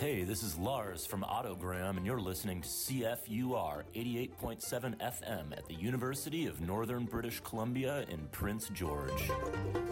Hey, this is Lars from Autogram, and you're listening to CFUR 88.7 FM at the University of Northern British Columbia in Prince George.